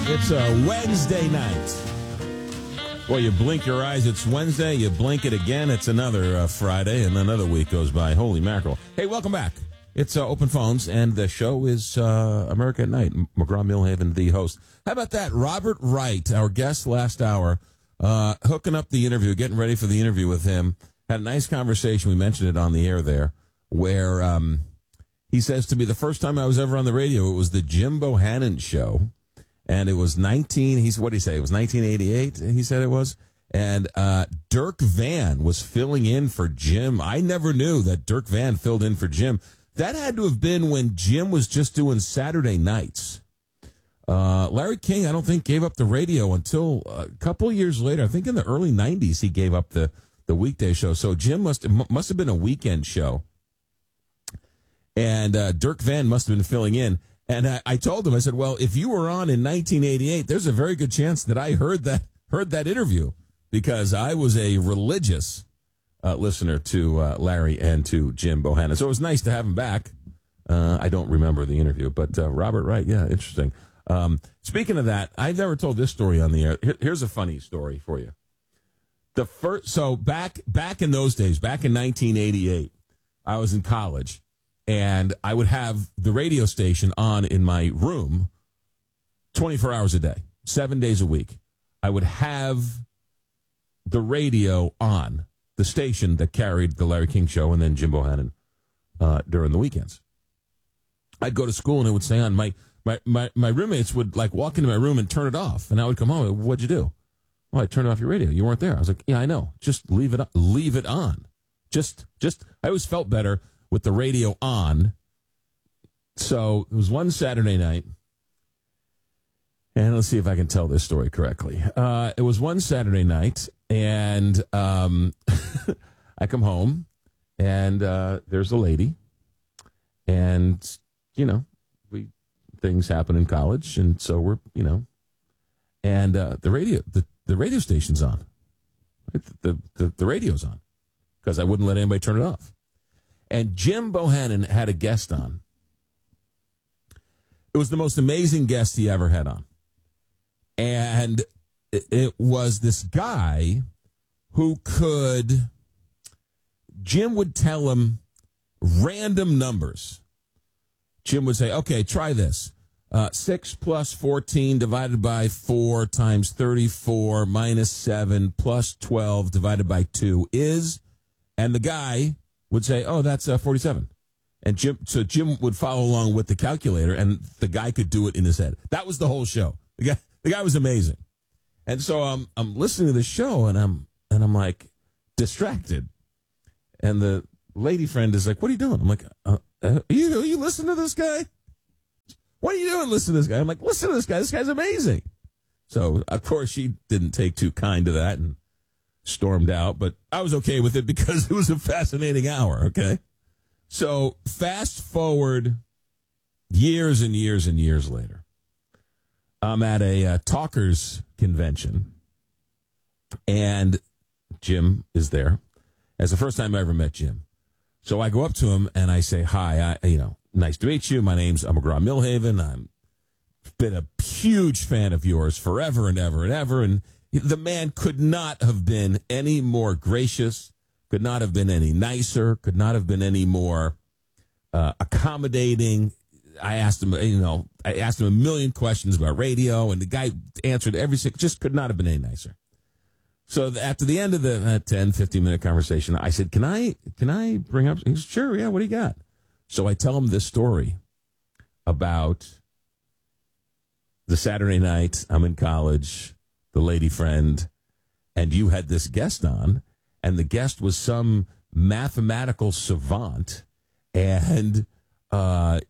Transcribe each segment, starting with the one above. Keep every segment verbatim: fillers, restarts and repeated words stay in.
It's a Wednesday night. Well, you blink your eyes, it's Wednesday. You blink it again, it's another uh, Friday, and another week goes by. Holy mackerel. Hey, welcome back. It's uh, Open Phones, and the show is uh, America at Night. McGraw-Milhaven, the host. How about that? Robert Wright, our guest last hour, uh, hooking up the interview, getting ready for the interview with him. Had a nice conversation. We mentioned it on the air there, where um, he says to me, the first time I was ever on the radio, it was the Jim Bohannon show. And it was nineteen, he's, what did he say? It was nineteen eighty-eight, he said it was. And uh, Dirk Van was filling in for Jim. I never knew that Dirk Van filled in for Jim. That had to have been when Jim was just doing Saturday nights. Uh, Larry King, I don't think, gave up the radio until a couple years later. I think in the early nineties he gave up the, the weekday show. So Jim must, must have been a weekend show. And uh, Dirk Van must have been filling in. And I, I told him, I said, well, if you were on in nineteen eighty-eight, there's a very good chance that I heard that heard that interview because I was a religious uh, listener to uh, Larry and to Jim Bohannon. So it was nice to have him back. Uh, I don't remember the interview, but uh, Robert Wright, yeah, interesting. Um, speaking of that, I've never told this story on the air. Here, here's a funny story for you. The first, so back back in those days, back in nineteen eighty-eight, I was in college. And I would have the radio station on in my room twenty-four hours a day, seven days a week. I would have the radio on, the station that carried the Larry King Show and then Jim Bohannon uh, during the weekends. I'd go to school and it would stay on. My, my, my, my roommates would like walk into my room and turn it off. And I would come home. What'd you do? Well, I turned off your radio. You weren't there. I was like, yeah, I know. Just leave it, leave it on. Just, just, I always felt better with the radio on. So it was one Saturday night. And let's see if I can tell this story correctly. Uh, it was one Saturday night, and um, I come home, and uh, there's a lady. And, you know, we things happen in college, and so we're, you know, and uh, the radio, the, the radio station's on. The, the, the, the radio's on, because I wouldn't let anybody turn it off. And Jim Bohannon had a guest on. It was the most amazing guest he ever had on. And it, it was this guy who could, Jim would tell him random numbers. Jim would say, okay, try this. Uh, six plus fourteen divided by four times thirty-four minus seven plus twelve divided by two is, and the guy would say, oh, that's uh, forty-seven. And Jim, so Jim would follow along with the calculator, and the guy could do it in his head. That was the whole show. The guy, the guy was amazing. And so I'm, I'm listening to the show, and I'm, and I'm like distracted. And the lady friend is like, what are you doing? I'm like, uh, uh, are you, are you listening to this guy? What are you doing listening to this guy? I'm like, listen to this guy. This guy's amazing. So, of course, she didn't take too kind to that and stormed out, but I was okay with it because it was a fascinating hour, okay? So fast forward years and years and years later, I'm at a uh, talkers convention, and Jim is there. It's the first time I ever met Jim. So I go up to him and I say, hi, I, you know, nice to meet you. My name's McGraw-Milhaven. I'm been a huge fan of yours forever and ever and ever, and the man could not have been any more gracious, could not have been any nicer, could not have been any more uh, accommodating. I asked him, you know, I asked him a million questions about radio, and the guy answered every single, just could not have been any nicer. So after the end of the uh, ten, fifteen minute conversation, I said, can I, can I bring up, he said, sure, yeah, what do you got? So I tell him this story about the Saturday night, I'm in college, the lady friend, and you had this guest on, and the guest was some mathematical savant, and uh,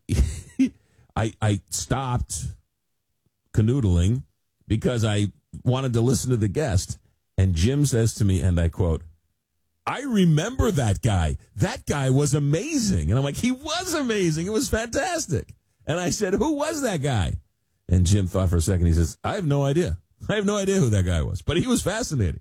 I I stopped canoodling because I wanted to listen to the guest, and Jim says to me, and I quote, I remember that guy. That guy was amazing. And I'm like, he was amazing. It was fantastic. And I said, who was that guy? And Jim thought for a second. He says, I have no idea. I have no idea who that guy was, but he was fascinating.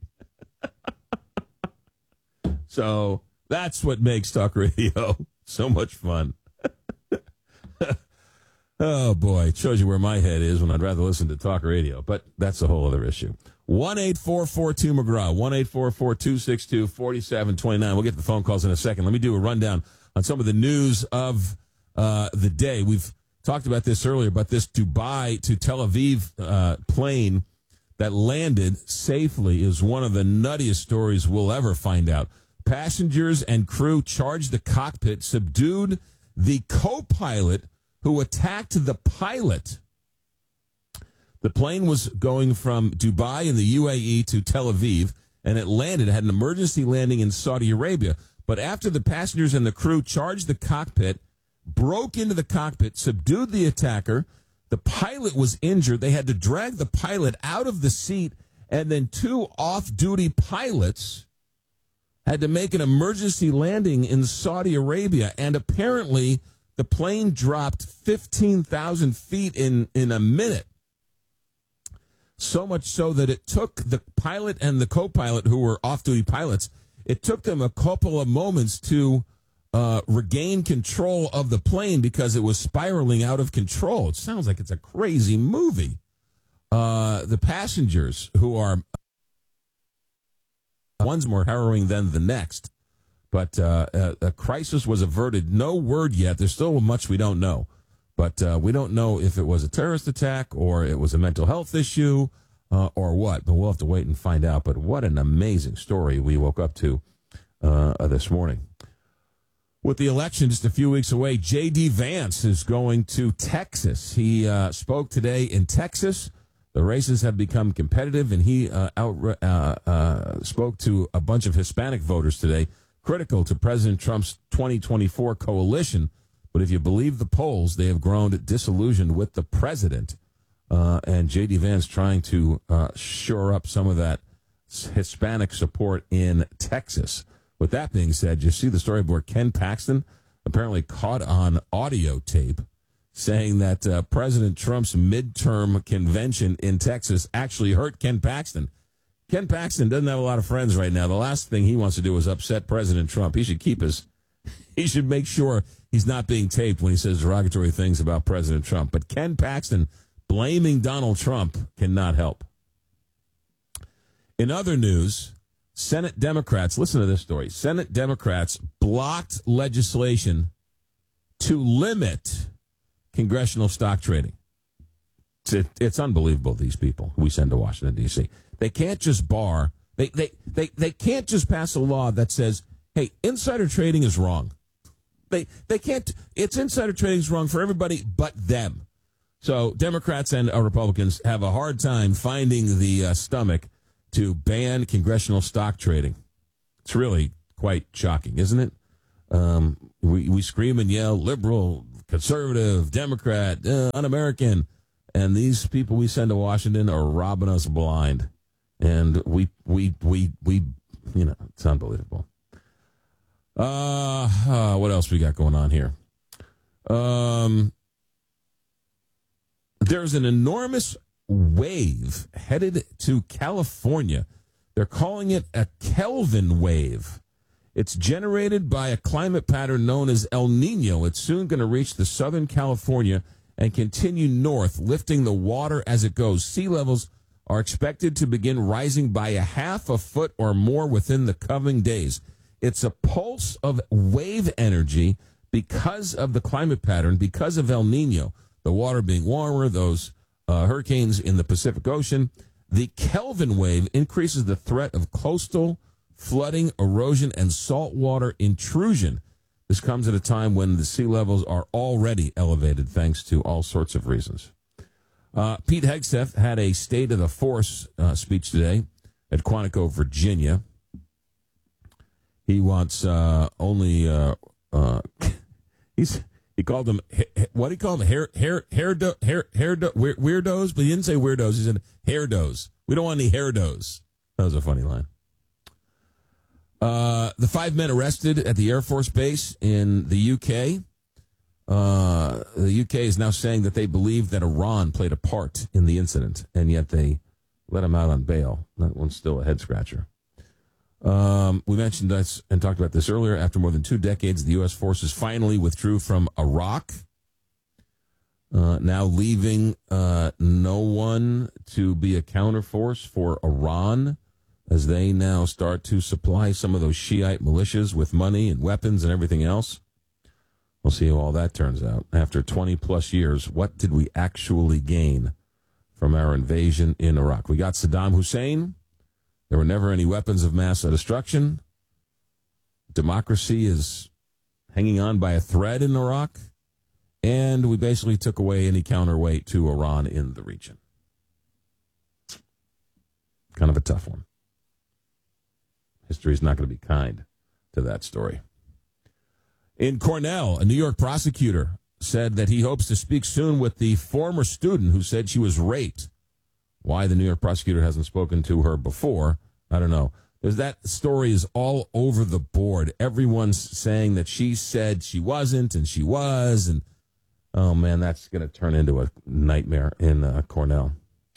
So that's what makes talk radio so much fun. Oh, boy. It shows you where my head is when I'd rather listen to talk radio. But that's a whole other issue. one eight four four two McGraw, one eight four four two six two four seven two nine. We'll get to the phone calls in a second. Let me do a rundown on some of the news of uh, the day. We've talked about this earlier, but this Dubai to Tel Aviv uh, plane that landed safely is one of the nuttiest stories we'll ever find out. Passengers and crew charged the cockpit, subdued the co-pilot who attacked the pilot. The plane was going from Dubai in the U A E to Tel Aviv, and it landed, it had an emergency landing in Saudi Arabia. But after the passengers and the crew charged the cockpit, broke into the cockpit, subdued the attacker, the pilot was injured. They had to drag the pilot out of the seat, and then two off-duty pilots had to make an emergency landing in Saudi Arabia. And apparently, the plane dropped fifteen thousand feet in, in a minute. So much so that it took the pilot and the co-pilot, who were off-duty pilots, it took them a couple of moments to uh, regain control of the plane because it was spiraling out of control. It sounds like it's a crazy movie. Uh, the passengers, who are one's more harrowing than the next, but uh, a, a crisis was averted. No word yet. There's still much we don't know. But uh, we don't know if it was a terrorist attack or it was a mental health issue uh, or what. But we'll have to wait and find out. But what an amazing story we woke up to uh, this morning. With the election just a few weeks away, J D. Vance is going to Texas. He uh, spoke today in Texas. The races have become competitive, and he uh, out, uh, uh, spoke to a bunch of Hispanic voters today, critical to President Trump's twenty twenty-four coalition. But if you believe the polls, they have grown disillusioned with the president. Uh, and J D. Vance trying to uh, shore up some of that Hispanic support in Texas. With that being said, you see the story where Ken Paxton apparently caught on audio tape saying that uh, President Trump's midterm convention in Texas actually hurt Ken Paxton. Ken Paxton doesn't have a lot of friends right now. The last thing he wants to do is upset President Trump. He should keep his, he should make sure he's not being taped when he says derogatory things about President Trump. But Ken Paxton blaming Donald Trump cannot help. In other news, Senate Democrats, listen to this story. Senate Democrats blocked legislation to limit congressional stock trading. It's, it's unbelievable, these people we send to Washington, D C. They can't just bar, they, they, they, they can't just pass a law that says, hey, insider trading is wrong. They they can't, it's insider trading is wrong for everybody but them. So Democrats and uh, Republicans have a hard time finding the uh, stomach to ban congressional stock trading. It's really quite shocking, isn't it? Um, we, we scream and yell, liberal, conservative, Democrat, uh, un-American, and these people we send to Washington are robbing us blind. And we, we, we, we, you know, it's unbelievable. Uh, uh, what else we got going on here? Um, there's an enormous wave headed to California. They're calling it a Kelvin wave. It's generated by a climate pattern known as El Nino. It's soon going to reach the Southern California and continue north, lifting the water as it goes. Sea levels are expected to begin rising by a half a foot or more within the coming days. It's a pulse of wave energy because of the climate pattern, because of El Nino, the water being warmer, those uh, hurricanes in the Pacific Ocean. The Kelvin wave increases the threat of coastal flooding, erosion, and saltwater intrusion. This comes at a time when the sea levels are already elevated thanks to all sorts of reasons. Uh, Pete Hegseth had a State of the Force uh, speech today at Quantico, Virginia. He wants uh, only uh, uh, he's he called them what do he call them hair hair hair do, hair hair do, weirdos, but he didn't say weirdos. He said hairdos. We don't want any hairdos. That was a funny line. Uh, the five men arrested at the Air Force Base in the U K. Uh, the U K is now saying that they believe that Iran played a part in the incident, and yet they let him out on bail. That one's still a head scratcher. Um, we mentioned this and talked about this earlier. After more than two decades, the U S forces finally withdrew from Iraq. uh, now leaving uh, no one to be a counterforce for Iran as they now start to supply some of those Shiite militias with money and weapons and everything else. We'll see how all that turns out. After twenty plus years, what did we actually gain from our invasion in Iraq? We got Saddam Hussein. There were never any weapons of mass destruction. Democracy is hanging on by a thread in Iraq. And we basically took away any counterweight to Iran in the region. Kind of a tough one. History is not going to be kind to that story. In Cornell, a New York prosecutor said that he hopes to speak soon with the former student who said she was raped. Why the New York prosecutor hasn't spoken to her before, I don't know. There's that story is all over the board. Everyone's saying that she said she wasn't and she was. And, oh, man, that's going to turn into a nightmare in uh, Cornell.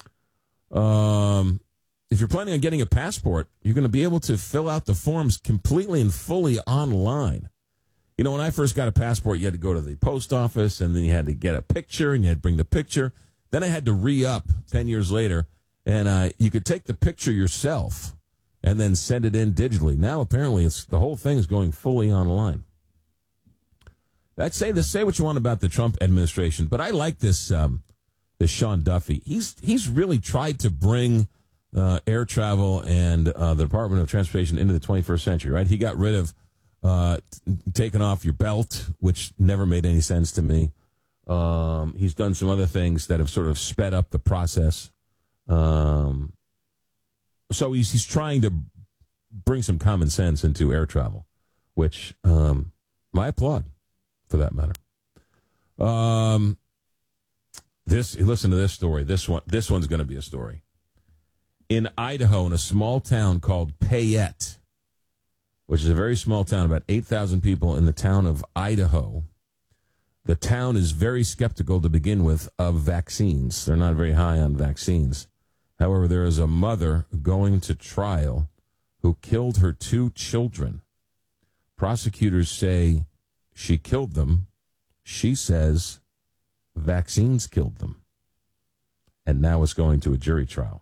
Um, if you're planning on getting a passport, you're going to be able to fill out the forms completely and fully online. You know, when I first got a passport, you had to go to the post office, and then you had to get a picture, and you had to bring the picture. Then I had to re-up ten years later, and uh, you could take the picture yourself and then send it in digitally. Now, apparently, it's the whole thing is going fully online. I'd say this, say what you want about the Trump administration, but I like this um, this Sean Duffy. He's he's really tried to bring uh, air travel and uh, the Department of Transportation into the twenty-first century, right? He got rid of Uh, t- taking off your belt, which never made any sense to me. Um, he's done some other things that have sort of sped up the process. Um, so he's he's trying to bring some common sense into air travel, which um, I applaud, for that matter. Um, this listen to this story. This one this one's going to be a story. In Idaho, in a small town called Payette, which is a very small town, about eight thousand people in the town of Idaho. The town is very skeptical to begin with of vaccines. They're not very high on vaccines. However, there is a mother going to trial who killed her two children. Prosecutors say she killed them. She says vaccines killed them. And now it's going to a jury trial.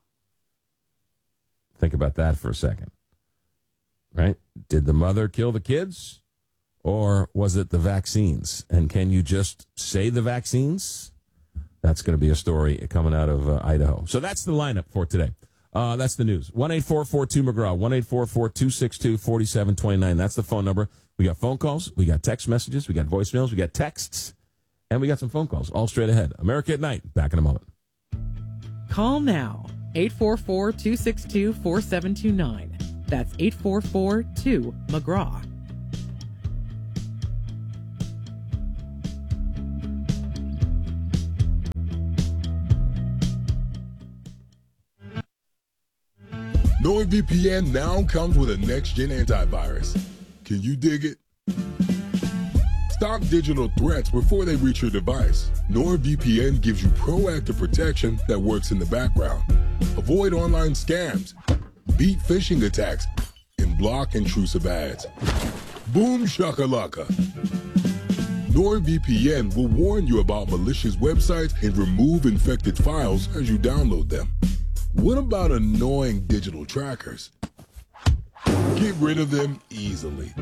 Think about that for a second. Right? Did the mother kill the kids, or was it the vaccines? And can you just say the vaccines? That's going to be a story coming out of uh, Idaho. So that's the lineup for today. Uh, that's the news. one eight four four two McGraw, one eight four four two six two four seven two nine. That's the phone number. We got phone calls, we got text messages, we got voicemails, we got texts, and we got some phone calls all straight ahead. America at Night, back in a moment. Call now, eight four four two six two four seven two nine. That's eight four four two McGraw. NordVPN now comes with a next-gen antivirus. Can you dig it? Stop digital threats before they reach your device. NordVPN gives you proactive protection that works in the background. Avoid online scams, beat phishing attacks, and block intrusive ads. Boom shakalaka. NordVPN will warn you about malicious websites and remove infected files as you download them. What about annoying digital trackers? Get rid of them easily.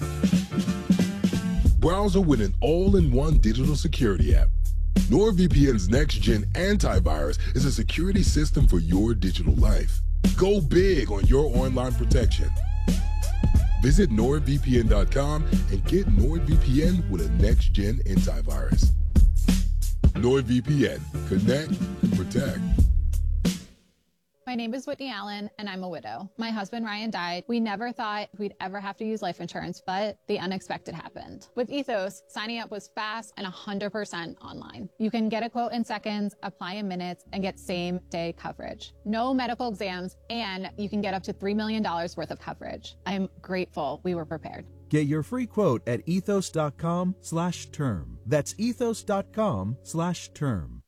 Browser with an all-in-one digital security app. NordVPN's next-gen antivirus is a security system for your digital life. Go big on your online protection. Visit nord V P N dot com and get NordVPN with a next-gen antivirus. NordVPN. Connect and protect. My name is Whitney Allen, and I'm a widow. My husband, Ryan, died. We never thought we'd ever have to use life insurance, but the unexpected happened. With Ethos, signing up was fast and one hundred percent online. You can get a quote in seconds, apply in minutes, and get same-day coverage. No medical exams, and you can get up to three million dollars worth of coverage. I'm grateful we were prepared. Get your free quote at ethos dot com slash term. That's ethos dot com slash term.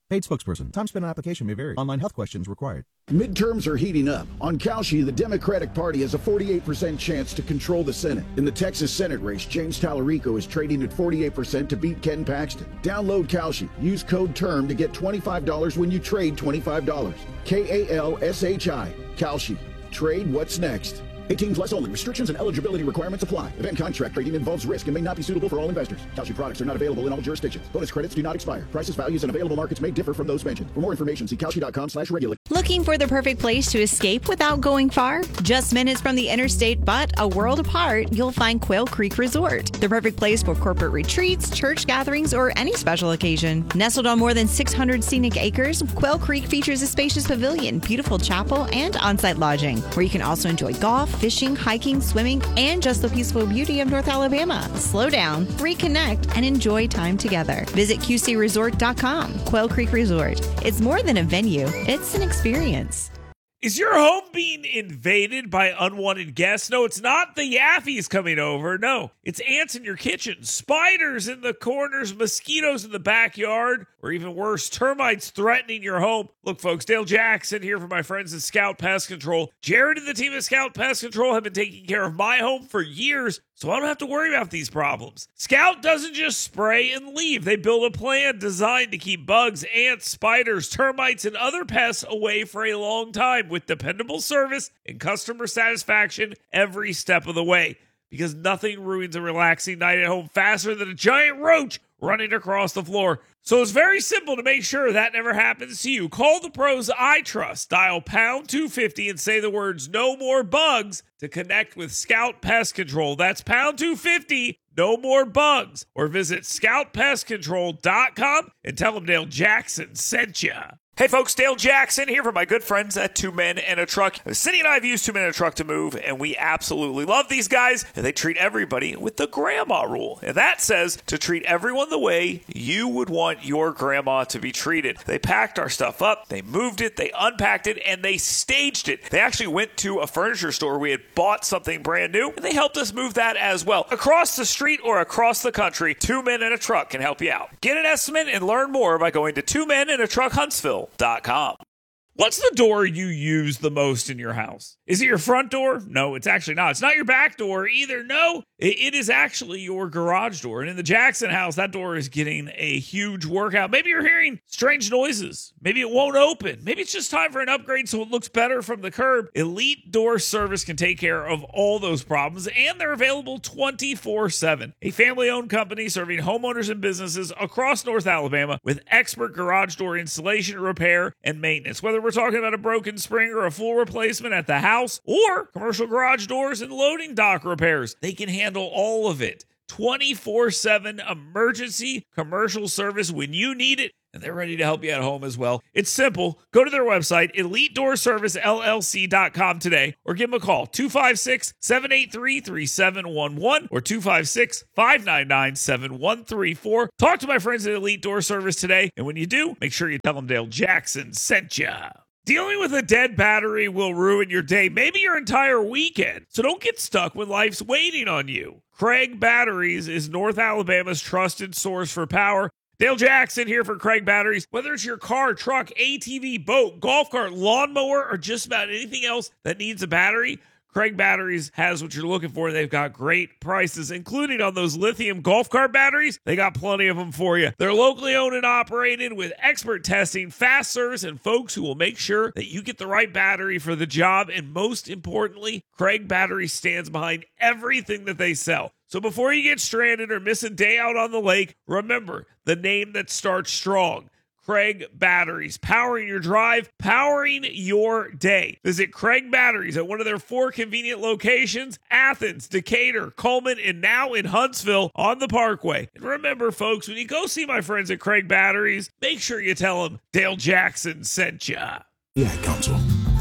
Paid spokesperson. Time spent on application may vary. Online health questions required. Midterms are heating up. On Kalshi, the Democratic Party has a forty-eight percent chance to control the Senate. In the Texas Senate race, James Tallarico is trading at forty-eight percent to beat Ken Paxton. Download Kalshi. Use code TERM to get twenty-five dollars when you trade twenty-five dollars. K A L S H I. Kalshi. Trade what's next. eighteen plus only. Restrictions and eligibility requirements apply. Event contract trading involves risk and may not be suitable for all investors. Kalshi products are not available in all jurisdictions. Bonus credits do not expire. Prices, values, and available markets may differ from those mentioned. For more information, see Kalshi.com slash regulate. Looking for the perfect place to escape without going far? Just minutes from the interstate, but a world apart, you'll find Quail Creek Resort. The perfect place for corporate retreats, church gatherings, or any special occasion. Nestled on more than six hundred scenic acres, Quail Creek features a spacious pavilion, beautiful chapel, and on-site lodging, where you can also enjoy golf, fishing, hiking, swimming, and just the peaceful beauty of North Alabama. Slow down, reconnect, and enjoy time together. Visit Q C resort dot com. Quail Creek Resort. It's more than a venue, it's an experience. Is your home being invaded by unwanted guests? No, it's not the Yaffies coming over. No, it's ants in your kitchen, spiders in the corners, mosquitoes in the backyard, or even worse, termites threatening your home. Look, folks, Dale Jackson here for my friends at Scout Pest Control. Jared and the team at Scout Pest Control have been taking care of my home for years, so I don't have to worry about these problems. Scout doesn't just spray and leave. They build a plan designed to keep bugs, ants, spiders, termites, and other pests away for a long time with dependable service and customer satisfaction every step of the way. Because nothing ruins a relaxing night at home faster than a giant roach running across the floor. So it's very simple to make sure that never happens to you. Call the pros I trust. Dial pound two fifty and say the words "no more bugs" to connect with Scout Pest Control. That's pound two fifty, no more bugs. Or visit scout pest control dot com and tell them Dale Jackson sent you. Hey folks, Dale Jackson here for my good friends at Two Men and a Truck. Cindy and I have used Two Men and a Truck to move, and we absolutely love these guys. And they treat everybody with the grandma rule. And that says to treat everyone the way you would want your grandma to be treated. They packed our stuff up, they moved it, they unpacked it, and they staged it. They actually went to a furniture store. We had bought something brand new, and they helped us move that as well. Across the street or across the country, Two Men and a Truck can help you out. Get an estimate and learn more by going to Two Men and a Truck Huntsville dot com. What's the door you use the most in your house? Is it your front door? No, it's actually not. It's not your back door either. No, it is actually your garage door. And in the Jackson house, that door is getting a huge workout. Maybe you're hearing strange noises. Maybe it won't open. Maybe it's just time for an upgrade so it looks better from the curb. Elite Door Service can take care of all those problems, and they're available twenty-four seven. A family-owned company serving homeowners and businesses across North Alabama with expert garage door installation, repair, and maintenance. Whether we're talking about a broken spring or a full replacement at the house, or commercial garage doors and loading dock repairs, they can handle all of it. twenty-four seven emergency commercial service when you need it, and they're ready to help you at home as well. It's simple. Go to their website, elite door service L L C dot com today, or give them a call, two five six, seven eight three, three seven one one or two five six, five nine nine, seven one three four. Talk to my friends at Elite Door Service today, and when you do, make sure you tell them Dale Jackson sent you. Dealing with a dead battery will ruin your day, maybe your entire weekend. So don't get stuck when life's waiting on you. Craig Batteries is North Alabama's trusted source for power. Dale Jackson here for Craig Batteries. Whether it's your car, truck, A T V, boat, golf cart, lawnmower, or just about anything else that needs a battery, Craig Batteries has what you're looking for. They've got great prices, including on those lithium golf cart batteries. They got plenty of them for you. They're locally owned and operated with expert testing, fast service, and folks who will make sure that you get the right battery for the job. And most importantly, Craig Batteries stands behind everything that they sell. So before you get stranded or miss a day out on the lake, remember the name that starts strong. Craig Batteries, powering your drive, powering your day. Visit Craig Batteries at one of their four convenient locations, Athens, Decatur, Coleman, and now in Huntsville on the Parkway. And remember, folks, when you go see my friends at Craig Batteries, make sure you tell them Dale Jackson sent ya. Yeah, Council.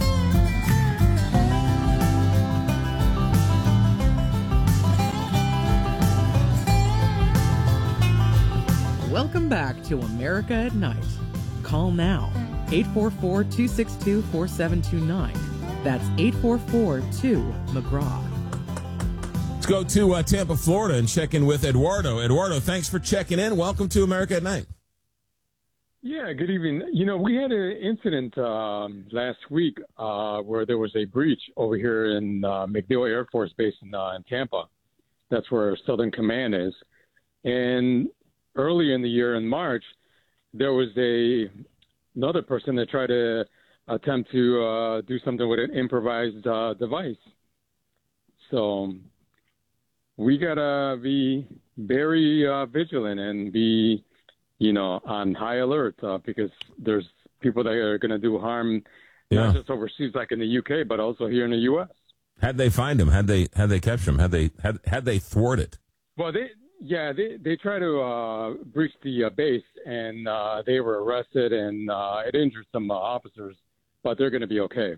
Welcome back to America at Night. Call now, eight four four, two six two, four seven two nine. That's eight four four, two, McGraw. Let's go to uh, Tampa, Florida, and check in with Eduardo. Eduardo, thanks for checking in. Welcome to America at Night. Yeah, good evening. You know, we had an incident um, last week uh, where there was a breach over here in uh, MacDill Air Force Base in, uh, in Tampa. That's where Southern Command is. And earlier in the year, in March, there was a another person that tried to attempt to uh, do something with an improvised uh, device. So we got to be very uh, vigilant and be, you know, on high alert uh, because there's people that are going to do harm, yeah. not just overseas like in the U K, but also here in the U S. Had they find him? Had they had they captured him? Had they had had they thwarted? Well, they yeah they they try to uh, breach the uh, base and uh, they were arrested and uh, it injured some uh, officers, but they're going to be okay.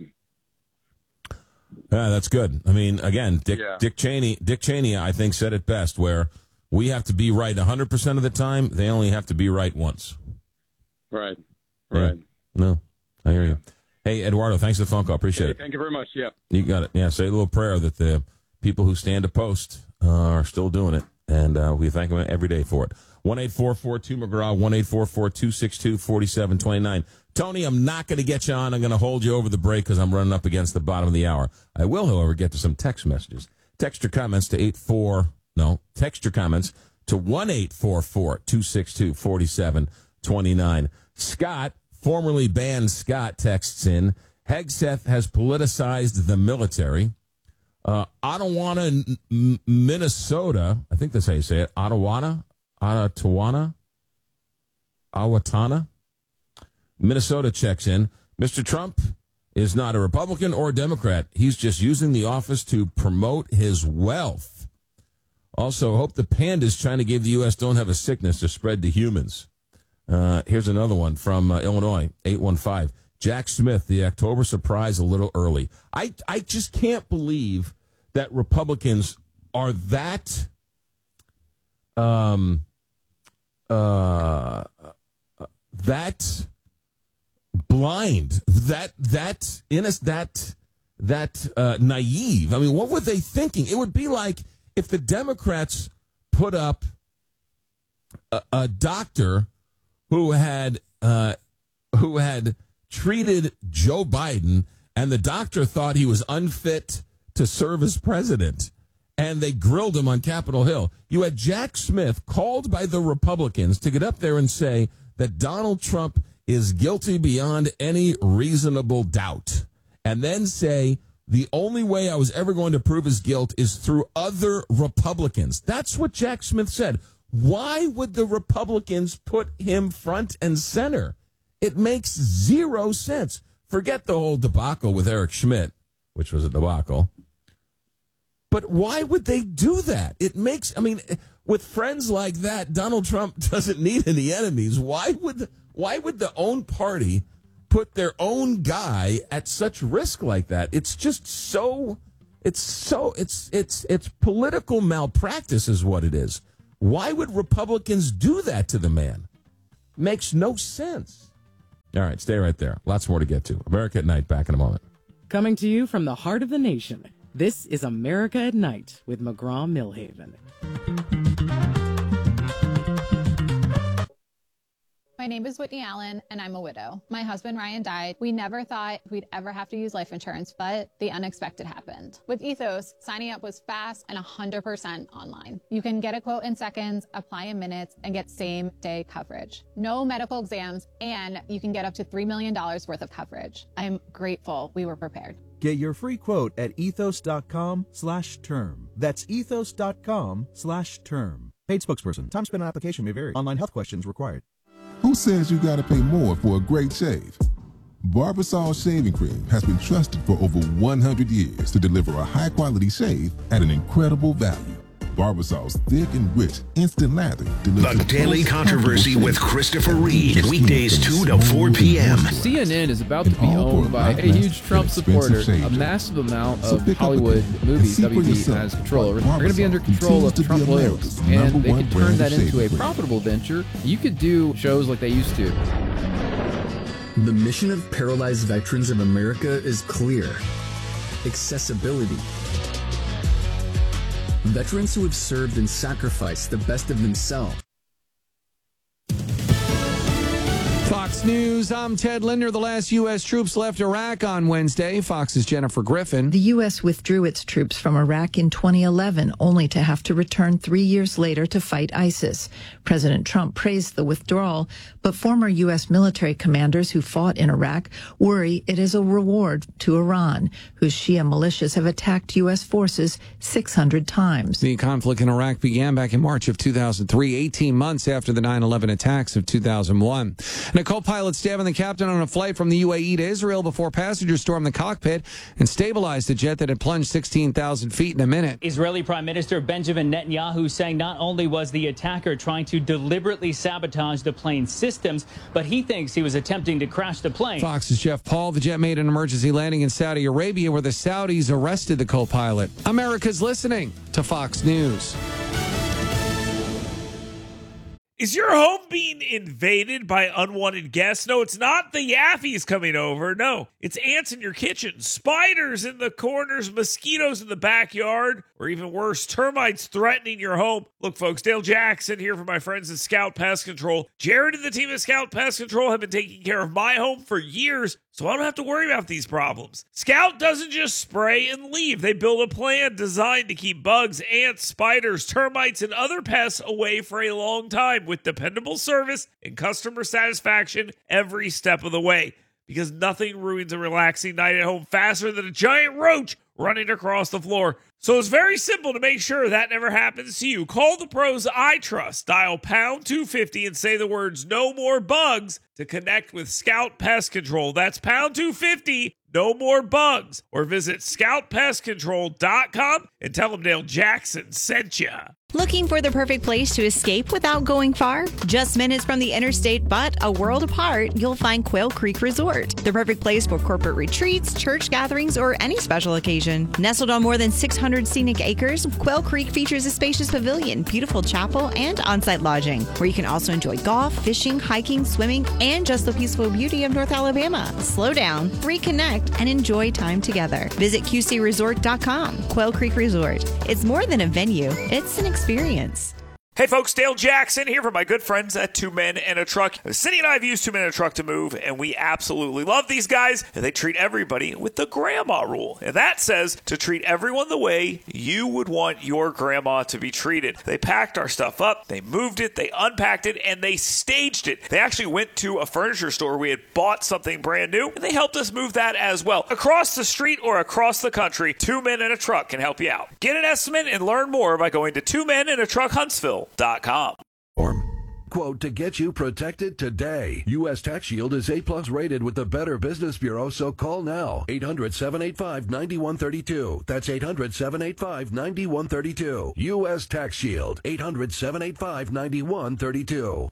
Yeah, that's good. I mean, again, Dick yeah. Dick Cheney Dick Cheney I think said it best, where we have to be right one hundred percent of the time. They only have to be right once. Right. Right. Yeah. No, I hear you. Hey, Eduardo, thanks for the phone call. Appreciate hey, it. Thank you very much. Yeah. You got it. Yeah, say a little prayer that the people who stand a post uh, are still doing it, and uh, we thank them every day for it. one eight four four two McGraw, one eight four four two six two four seven two nine. Tony, I'm not going to get you on. I'm going to hold you over the break because I'm running up against the bottom of the hour. I will, however, get to some text messages. Text your comments to eight four no, text your comments to one eight four four two six two four seven two nine. Scott, formerly banned Scott, texts in, Hegseth has politicized the military. Uh, Ottawa, N- Minnesota, I think that's how you say it, Ottawa, Ottawa, Owatonna, Minnesota checks in. Mister Trump is not a Republican or a Democrat. He's just using the office to promote his wealth. Also, hope the pandas trying to give the U S don't have a sickness to spread to humans. Uh, here's another one from uh, Illinois, eight one five. Jack Smith, the October surprise a little early. I, I just can't believe that Republicans are that um uh that blind, that that innocent, that that uh, naive. I mean, what were they thinking? It would be like if the Democrats put up a, a doctor who had uh, who had treated Joe Biden, and the doctor thought he was unfit to serve as president, and they grilled him on Capitol Hill. You had Jack Smith called by the Republicans to get up there and say that Donald Trump is guilty beyond any reasonable doubt, and then say the only way I was ever going to prove his guilt is through other Republicans. That's what Jack Smith said. Why would the Republicans put him front and center? It makes zero sense. Forget the whole debacle with Eric Schmidt, which was a debacle. But why would they do that? It makes, I mean, with friends like that, Donald Trump doesn't need any enemies. Why would, why would the own party put their own guy at such risk like that? It's just so, it's so, it's, it's, it's political malpractice is what it is. Why would Republicans do that to the man? Makes no sense. All right, stay right there. Lots more to get to. America at Night, back in a moment. Coming to you from the heart of the nation, this is America at Night with McGraw-Millhaven. My name is Whitney Allen, and I'm a widow. My husband, Ryan, died. We never thought we'd ever have to use life insurance, but the unexpected happened. With Ethos, signing up was fast and one hundred percent online. You can get a quote in seconds, apply in minutes, and get same-day coverage. No medical exams, and you can get up to three million dollars worth of coverage. I'm grateful we were prepared. Get your free quote at ethos.com slash term. That's ethos.com slash term. Paid spokesperson. Time spent on application may vary. Online health questions required. Who says you gotta pay more for a great shave? Barbasol Shaving Cream has been trusted for over one hundred years to deliver a high-quality shave at an incredible value. Barbasol's thick and rich instant lather delivers The Daily Controversy with Christopher Reed, weekdays two to four p.m. C N N is about to be owned by a huge Trump supporter. A massive amount of Hollywood movies W B has control over are going to be under control of Trump loyalists, and they could turn that into a profitable venture. You could do shows like they used to. The mission of Paralyzed Veterans of America is clear. Accessibility. Veterans who have served and sacrificed the best of themselves. Fox News, I'm Ted Linder. The last U S troops left Iraq on Wednesday. Fox's Jennifer Griffin. The U S withdrew its troops from Iraq in twenty eleven, only to have to return three years later to fight ISIS. President Trump praised the withdrawal, but former U S military commanders who fought in Iraq worry it is a reward to Iran, whose Shia militias have attacked U S forces six hundred times. The conflict in Iraq began back in March of two thousand three, eighteen months after the nine eleven attacks of two thousand one. And a co-pilot stabbing the captain on a flight from the U A E to Israel before passengers stormed the cockpit and stabilized the jet that had plunged sixteen thousand feet in a minute. Israeli Prime Minister Benjamin Netanyahu saying not only was the attacker trying to deliberately sabotage the plane's systems, but he thinks he was attempting to crash the plane. Fox's Jeff Paul. The jet made an emergency landing in Saudi Arabia where the Saudis arrested the co-pilot. America's listening to Fox News. Is your home being invaded by unwanted guests? No, it's not the Yaffies coming over. No, it's ants in your kitchen, spiders in the corners, mosquitoes in the backyard, or even worse, termites threatening your home. Look, folks, Dale Jackson here for my friends at Scout Pest Control. Jared and the team at Scout Pest Control have been taking care of my home for years, so I don't have to worry about these problems. Scout doesn't just spray and leave. They build a plan designed to keep bugs, ants, spiders, termites, and other pests away for a long time with dependable service and customer satisfaction every step of the way. Because nothing ruins a relaxing night at home faster than a giant roach running across the floor. So it's very simple to make sure that never happens to you. Call the pros I trust. Dial pound two fifty and say the words "no more bugs" to connect with Scout Pest Control. That's pound two fifty, no more bugs. Or visit scout pest control dot com and tell them Dale Jackson sent you. Looking for the perfect place to escape without going far? Just minutes from the interstate, but a world apart, you'll find Quail Creek Resort. The perfect place for corporate retreats, church gatherings, or any special occasion. Nestled on more than six hundred scenic acres, Quail Creek features a spacious pavilion, beautiful chapel, and on-site lodging, where you can also enjoy golf, fishing, hiking, swimming, and just the peaceful beauty of North Alabama. Slow down, reconnect, and enjoy time together. Visit Q C resort dot com. Quail Creek Resort. It's more than a venue, it's an experience. experience. Hey folks, Dale Jackson here for my good friends at Two Men and a Truck. Cindy and I have used Two Men and a Truck to move, and we absolutely love these guys. They treat everybody with the grandma rule. And that says to treat everyone the way you would want your grandma to be treated. They packed our stuff up, they moved it, they unpacked it, and they staged it. They actually went to a furniture store. We had bought something brand new, and they helped us move that as well. Across the street or across the country, Two Men and a Truck can help you out. Get an estimate and learn more by going to Two Men and a Truck Huntsville dot com. Quote to get you protected today. U S Tax Shield is A plus rated with the Better Business Bureau, so call now. eight hundred, seven eight five, nine one three two. That's eight hundred, seven eight five, nine one three two. U S Tax Shield. eight hundred, seven eight five, nine one three two.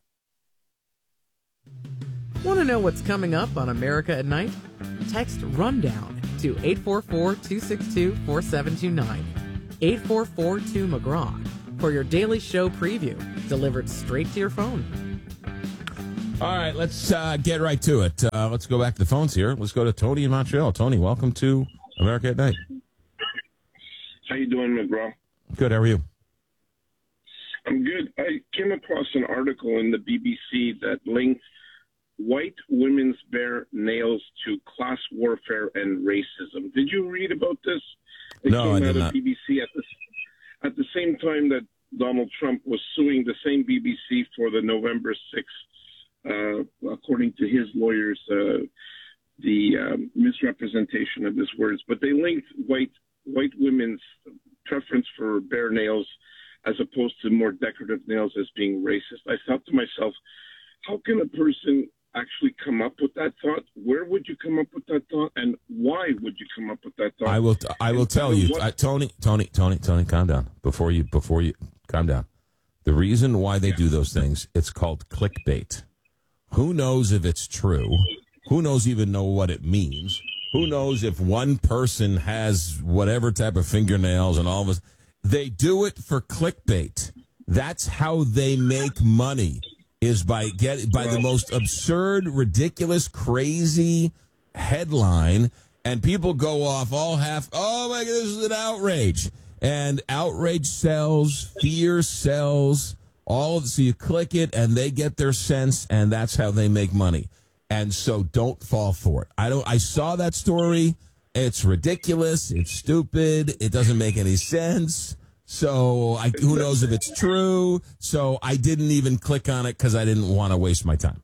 Want to know what's coming up on America at Night? Text RUNDOWN to eight four four, two six two, four seven two nine. eight four four two McGraw. For your daily show preview, delivered straight to your phone. All right, let's uh, get right to it. Uh, let's go back to the phones here. Let's go to Tony in Montreal. Tony, welcome to America at Night. How you doing, McGraw? Good, how are you? I'm good. I came across an article in the B B C that linked white women's bare nails to class warfare and racism. Did you read about this? It no, came I did out of not. B B C at the At the same time that Donald Trump was suing the same B B C for the November sixth, uh, according to his lawyers, uh, the um, misrepresentation of his words. But they linked white white women's preference for bare nails as opposed to more decorative nails as being racist. I thought to myself, how can a person actually come up with that thought? Where would you come up with that thought, and why would you come up with that thought? I will. I will tell you, uh, Tony. Tony. Tony. Tony. Calm down. Before you. Before you. Calm down. The reason why they do those things, it's called clickbait. Who knows if it's true? Who knows even know what it means? Who knows if one person has whatever type of fingernails and all of us? They do it for clickbait. That's how they make money. Is by get by the most absurd, ridiculous, crazy headline, and people go off all half, oh my God, this is an outrage. And outrage sells, fear sells, all of, so you click it and they get their sense, and that's how they make money. And so don't fall for it. I don't. I saw that story. It's ridiculous. It's stupid. It doesn't make any sense. So I, who knows if it's true? So I didn't even click on it because I didn't want to waste my time.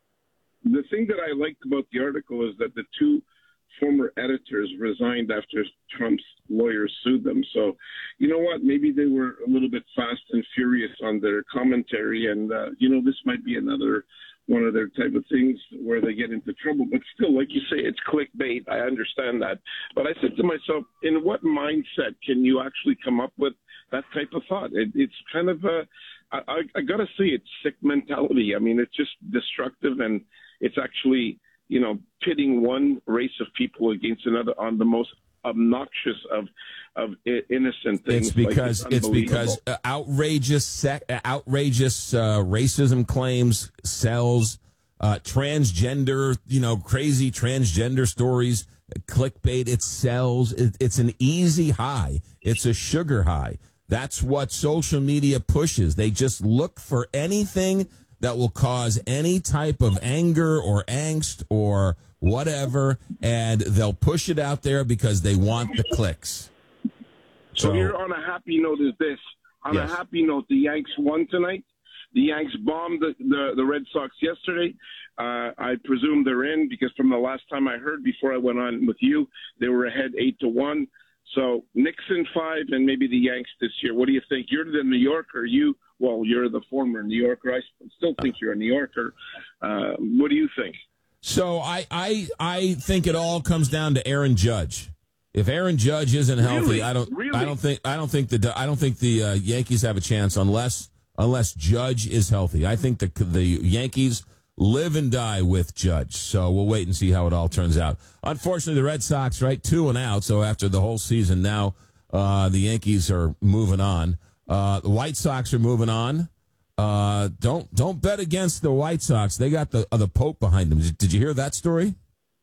The thing that I liked about the article is that the two former editors resigned after Trump's lawyers sued them. So, you know what? Maybe they were a little bit fast and furious on their commentary. And, uh, you know, this might be another one of their type of things where they get into trouble. But still, like you say, it's clickbait. I understand that. But I said to myself, in what mindset can you actually come up with that type of thought? It, it's kind of a, I, I, I got to say, it's sick mentality. I mean, it's just destructive, and it's actually, you know, pitting one race of people against another on the most obnoxious of of innocent things. It's because like, it's, it's because uh, outrageous sec, uh, outrageous uh, racism claims sells, uh, transgender, you know, crazy transgender stories, clickbait. It sells. It, it's an easy high. It's a sugar high. That's what social media pushes. They just look for anything that will cause any type of anger or angst or whatever, and they'll push it out there because they want the clicks. So, so here on a happy note is this. On yes. a happy note, the Yanks won tonight. The Yanks bombed the, the, the Red Sox yesterday. Uh, I presume they're in because from the last time I heard before I went on with you, they were ahead eight to one. So Nixon five and maybe the Yanks this year. What do you think? You're the New Yorker. You well, you're the former New Yorker. I still think you're a New Yorker. Uh, what do you think? So I, I I think it all comes down to Aaron Judge. If Aaron Judge isn't healthy, really? I don't really? I don't think I don't think the I don't think the uh, Yankees have a chance unless unless Judge is healthy. I think the the Yankees live and die with Judge. So we'll wait and see how it all turns out. Unfortunately, the Red Sox, right, two and out. So after the whole season now, uh, the Yankees are moving on. Uh, the White Sox are moving on. Uh, don't don't bet against the White Sox. They got the uh, the Pope behind them. Did, did you hear that story?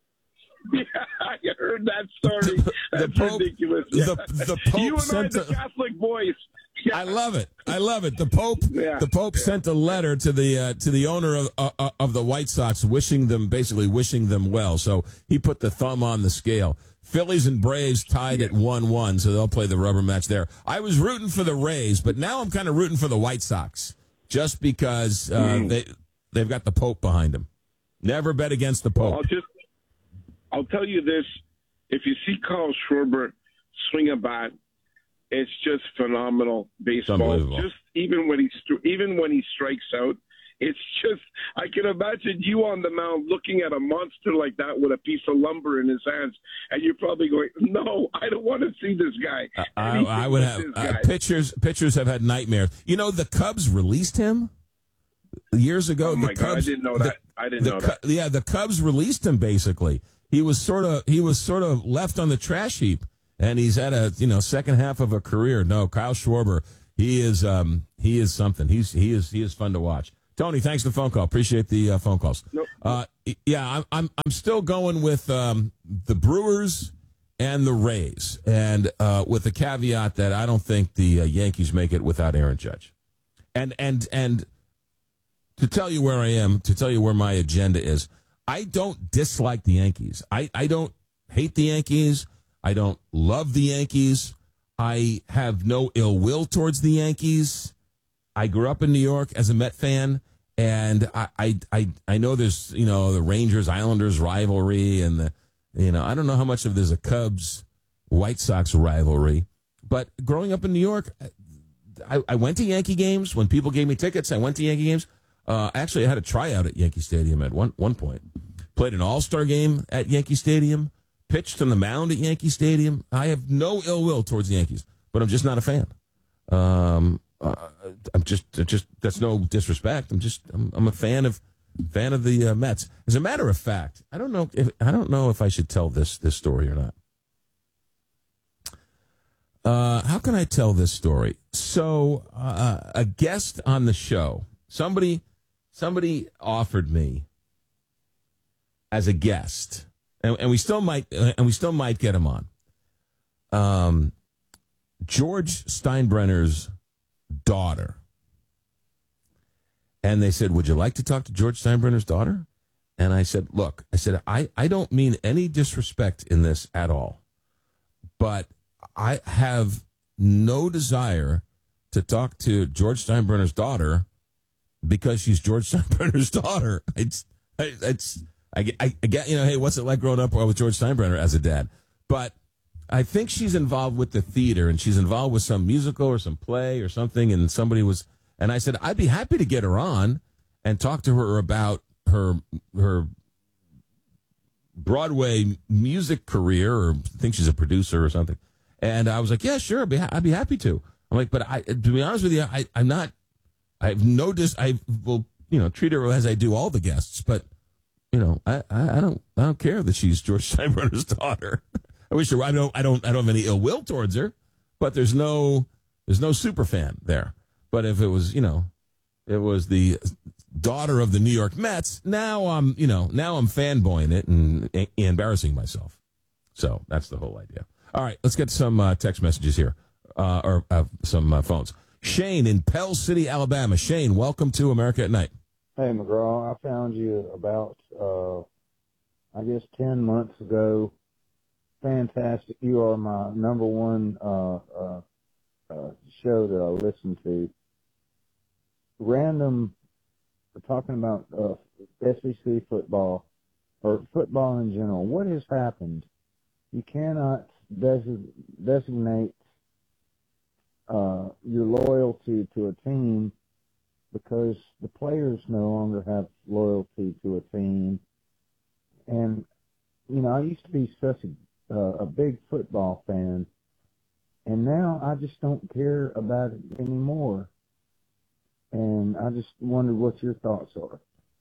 Yeah, I heard that story. That's the Pope, ridiculous. The, the Pope you and sent I, the a, Catholic boys. Yeah. I love it. I love it. The Pope. Yeah. The Pope yeah. sent a letter to the uh, to the owner of uh, of the White Sox, wishing them basically wishing them well. So he put the thumb on the scale. Phillies and Braves tied yeah. at one one, so they'll play the rubber match there. I was rooting for the Rays, but now I'm kind of rooting for the White Sox just because uh, mm. they they've got the Pope behind them. Never bet against the Pope. Well, I'll just I'll tell you this: if you see Carl Schwarber swing a bat, it's just phenomenal baseball. Just even when he even when he strikes out, it's just I can imagine you on the mound looking at a monster like that with a piece of lumber in his hands, and you're probably going, "No, I don't want to see this guy." Uh, I, I would have uh, pitchers. Pitchers have had nightmares. You know, the Cubs released him years ago. Oh my the God, Cubs, I didn't know the, that. I didn't the, know that. Yeah, the Cubs released him. Basically, he was sort of he was sort of left on the trash heap. And he's had a you know second half of a career. No, Kyle Schwarber, he is um, he is something. He's he is he is fun to watch. Tony, thanks for the phone call. Appreciate the uh, phone calls. Nope. Uh, yeah, I'm I'm I'm still going with um, the Brewers and the Rays, and uh, with the caveat that I don't think the uh, Yankees make it without Aaron Judge. And and and to tell you where I am, to tell you where my agenda is, I don't dislike the Yankees. I, I don't hate the Yankees. I don't love the Yankees. I have no ill will towards the Yankees. I grew up in New York as a Met fan, and I, I, I, I know there's, you know, the Rangers-Islanders rivalry, and the, you know, I don't know how much of there's a Cubs-White Sox rivalry, but growing up in New York, I, I went to Yankee games. When people gave me tickets, I went to Yankee games. Uh, actually, I had a tryout at Yankee Stadium at one, one point. Played an all-star game at Yankee Stadium. Pitched on the mound at Yankee Stadium. I have no ill will towards the Yankees, but I'm just not a fan. Um, uh, I'm just, just that's no disrespect. I'm just, I'm, I'm a fan of, fan of the uh, Mets. As a matter of fact, I don't know if I don't know if I should tell this this story or not. Uh, how can I tell this story? So, uh, a guest on the show, somebody, somebody offered me as a guest. And, and we still might, and we still might get him on. Um, George Steinbrenner's daughter, and they said, "Would you like to talk to George Steinbrenner's daughter?" And I said, look, I said, I, I don't mean any disrespect in this at all, but I have no desire to talk to George Steinbrenner's daughter because she's George Steinbrenner's daughter. It's, I, it's, I, I, I get, you know, hey, what's it like growing up with George Steinbrenner as a dad? But I think she's involved with the theater, and she's involved with some musical or some play or something, and somebody was, and I said, I'd be happy to get her on and talk to her about her her Broadway music career, or I think she's a producer or something. And I was like, yeah, sure, I'd be, ha- I'd be happy to. I'm like, but I, to be honest with you, I, I'm not, I have no dis, I will, you know, treat her as I do all the guests, but, you know, I, I, I don't, I don't care that she's George Steinbrenner's daughter. I wish her, I don't, I don't, I don't have any ill will towards her, but there's no, there's no super fan there. But if it was, you know, it was the daughter of the New York Mets, now I'm, you know, now I'm fanboying it and, and embarrassing myself. So that's the whole idea. All right, let's get some uh, text messages here, uh, or uh, some uh, phones. Shane in Pell City, Alabama. Shane, welcome to America at Night. Hey, McGraw, I found you about, uh, I guess, ten months ago. Fantastic. You are my number one uh, uh, uh, show that I listen to. Random, we're talking about uh, S E C football, or football in general. What has happened? You cannot des- designate uh, your loyalty to a team because the players no longer have loyalty to a team. And, you know, I used to be such a, uh, a big football fan, and now I just don't care about it anymore. And I just wondered what your thoughts are.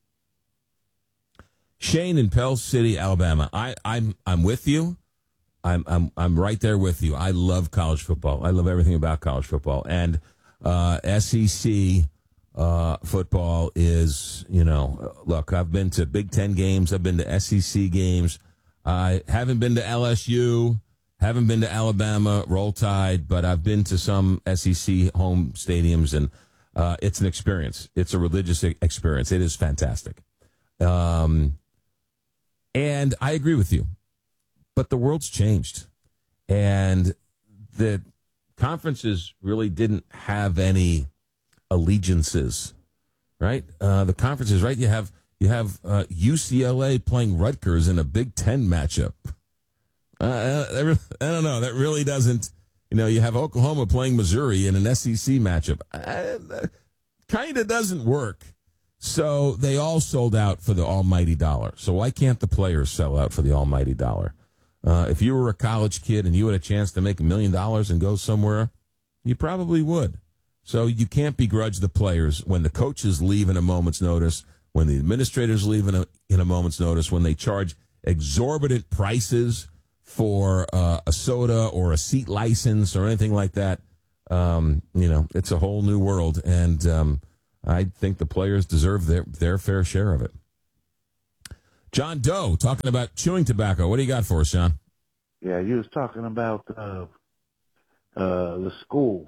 Shane in Pell City, Alabama. I, I'm I'm with you. I'm I'm I'm right there with you. I love college football. I love everything about college football. And uh, S E C uh, football is, you know, look, I've been to Big Ten games. I've been to S E C games. I haven't been to L S U. Haven't been to Alabama, Roll Tide, but I've been to some S E C home stadiums, and uh, it's an experience. It's a religious experience. It is fantastic. Um, and I agree with you. But the world's changed, and the conferences really didn't have any allegiances, right? Uh, the conferences, right? You have you have uh, U C L A playing Rutgers in a Big Ten matchup. Uh, I, I don't know. That really doesn't, you know, you have Oklahoma playing Missouri in an S E C matchup. Uh, kind of doesn't work. So they all sold out for the almighty dollar. So why can't the players sell out for the almighty dollar? Uh, if you were a college kid and you had a chance to make a million dollars and go somewhere, you probably would. So you can't begrudge the players when the coaches leave in a moment's notice, when the administrators leave in a, in a moment's notice, when they charge exorbitant prices for uh, a soda or a seat license or anything like that. Um, you know, it's a whole new world, and um, I think the players deserve their, their fair share of it. John Doe, talking about chewing tobacco. What do you got for us, John? Yeah, you was talking about uh, uh, the school.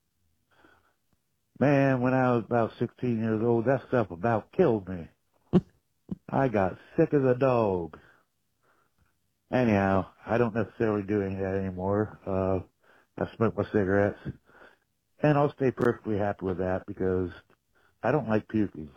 Man, when I was about sixteen years old, that stuff about killed me. I got sick as a dog. Anyhow, I don't necessarily do any of that anymore. Uh, I smoke my cigarettes. And I'll stay perfectly happy with that because I don't like puking.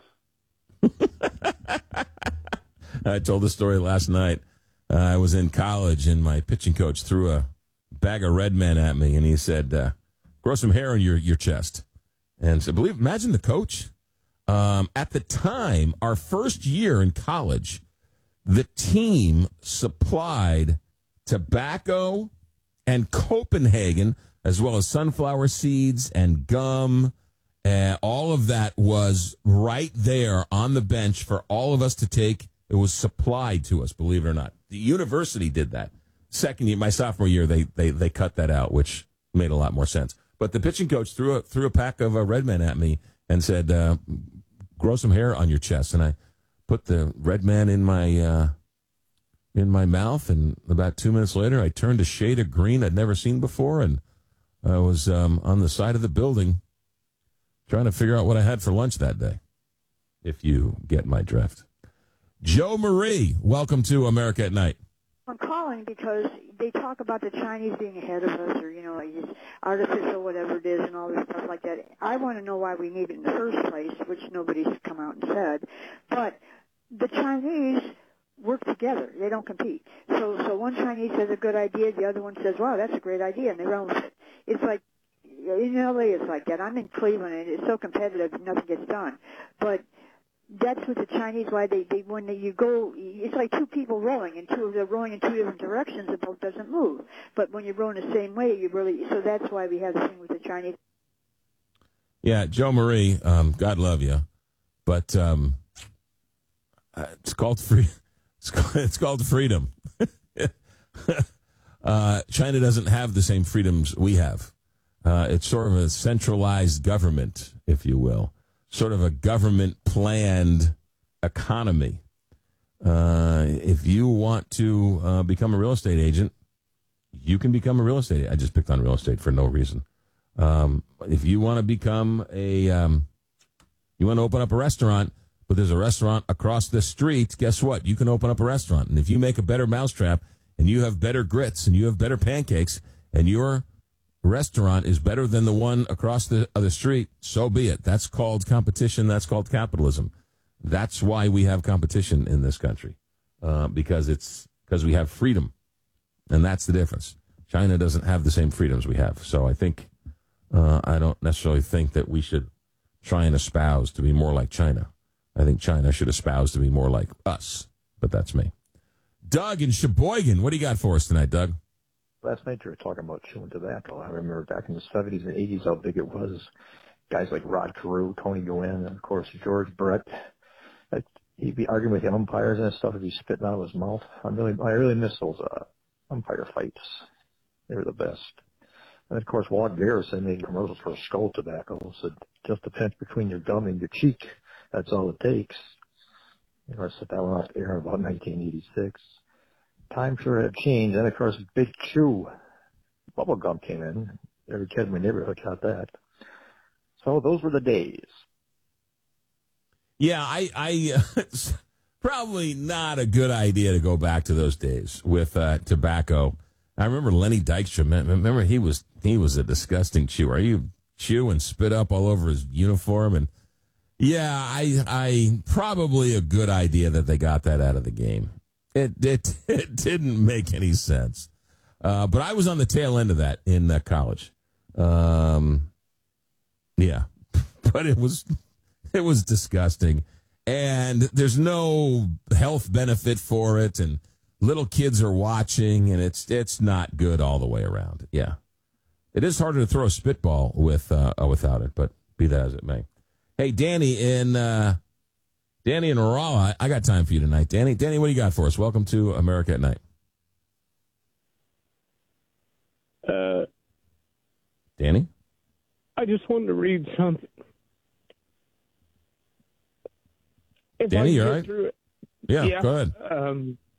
I told the story last night. Uh, I was in college, and my pitching coach threw a bag of Red Men at me, and he said, uh, grow some hair on your, your chest. And so, believe, imagine the coach. Um, at the time, our first year in college, the team supplied tobacco and Copenhagen, as well as sunflower seeds and gum. And all of that was right there on the bench for all of us to take. It was supplied to us, believe it or not. The university did that. Second year, my sophomore year, they they they cut that out, which made a lot more sense. But the pitching coach threw a, threw a pack of uh, Red Men at me and said, uh, grow some hair on your chest. And I put the Red Man in my uh, in my mouth, and about two minutes later, I turned a shade of green I'd never seen before, and I was um, on the side of the building trying to figure out what I had for lunch that day, if you get my drift. Joe Marie, welcome to America at Night. I'm calling because they talk about the Chinese being ahead of us, or, you know, like it's artificial, whatever it is, and all this stuff like that. I want to know why we need it in the first place, which nobody's come out and said. But the Chinese work together. They don't compete. So so one Chinese has a good idea, the other one says, wow, that's a great idea, and they run with it. It's like, in L A it's like that. I'm in Cleveland, and it's so competitive, nothing gets done. But that's what the Chinese, why they, they when they, you go, it's like two people rowing, and two of them rowing in two different directions, the boat doesn't move. But when you're rowing the same way, you really, so that's why we have the thing with the Chinese. Yeah, Joe Marie, um, God love you, but um, it's called free. It's called, it's called freedom. uh, China doesn't have the same freedoms we have. Uh, it's sort of a centralized government, if you will. Sort of a government-planned economy. Uh, if you want to uh, become a real estate agent, you can become a real estate agent. I just picked on real estate for no reason. Um, if you want to become a, um, you want to open up a restaurant, but there's a restaurant across the street, guess what? You can open up a restaurant. And if you make a better mousetrap, and you have better grits, and you have better pancakes, and your restaurant is better than the one across the other street, so be it. That's called competition. That's called capitalism. That's why we have competition in this country, uh, because it's because we have freedom, and that's the difference. China doesn't have the same freedoms we have, so I think uh, I don't necessarily think that we should try and espouse to be more like China. I think China should espouse to be more like us, but that's me. Doug in Sheboygan, what do you got for us tonight, Doug? Last night you were talking about chewing tobacco. I remember back in the seventies and eighties how big it was. Guys like Rod Carew, Tony Gwynn, and of course George Brett. He'd be arguing with the umpires and stuff if he's spitting out of his mouth. I really, I really miss those uh, umpire fights. They were the best. And of course Walt Garrison made commercials for Skull Tobacco. Said just a pinch between your gum and your cheek. That's all it takes. Of course, that went off the air in about nineteen eighty-six. Times sure have changed. And, of course, Big Chew bubble gum came in. Every kid in my neighborhood got that. So those were the days. Yeah, I, I uh, it's probably not a good idea to go back to those days with uh, tobacco. I remember Lenny Dykstra. Remember, he was he was a disgusting chewer. He chew and spit up all over his uniform. And, yeah, I, I probably a good idea that they got that out of the game. It, it it didn't make any sense. Uh, but I was on the tail end of that in uh, college. Um, yeah, but it was it was disgusting. And there's no health benefit for it. And little kids are watching, and it's it's not good all the way around. Yeah. It is harder to throw a spitball with uh, without it, but be that as it may. Hey, Danny in... Uh, Danny in Rolla, I got time for you tonight. Danny, Danny, what do you got for us? Welcome to America at Night. Uh, Danny? I just wanted to read something. If Danny, I you get all right? through it. Yeah, yeah, go ahead. Um,